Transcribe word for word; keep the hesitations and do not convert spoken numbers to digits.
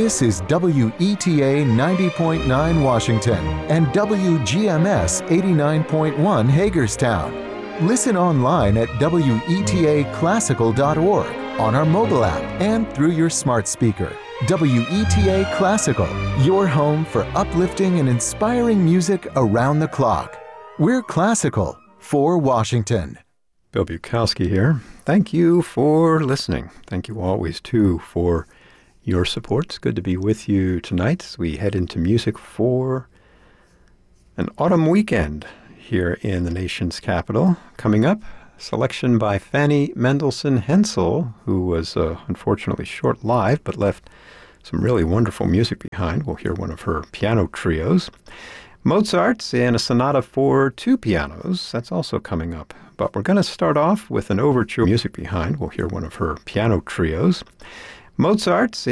This is W E T A ninety point nine Washington and W G M S eighty-nine point one Hagerstown. Listen online at W E T A classical dot org, on our mobile app, and through your smart speaker. W E T A Classical, your home for uplifting and inspiring music around the clock. We're classical for Washington. Bill Bukowski here. Thank you for listening. Thank you always, too, for your support. It's good to be with you tonight as we head into music for an autumn weekend here in the nation's capital. Coming up, selection by Fanny Mendelssohn Hensel, who was uh, unfortunately short-lived but left some really wonderful music behind. We'll hear one of her piano trios. Mozart in a sonata for two pianos. That's also coming up. But we're going to start off with an overture music behind. We'll hear one of her piano trios. Mozart